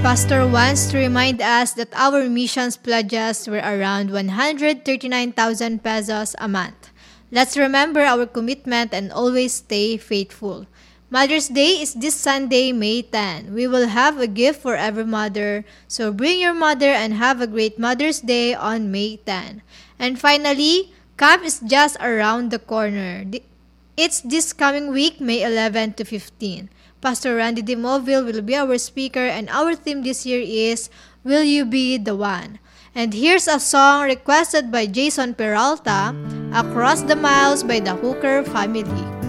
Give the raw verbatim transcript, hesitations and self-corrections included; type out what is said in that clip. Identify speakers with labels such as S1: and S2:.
S1: Pastor wants to remind us that our missions pledges were around one hundred thirty-nine thousand pesos a month. Let's remember our commitment and always stay faithful. Mother's Day is this Sunday, May tenth. We will have a gift for every mother, so bring your mother and have a great Mother's Day on May tenth. And finally, camp is just around the corner. It's this coming week, May eleventh to fifteenth. Pastor Randy DeMoville will be our speaker, and our theme this year is Will You Be the One? And here's a song requested by Jason Peralta, Across the Miles by the Hooker Family.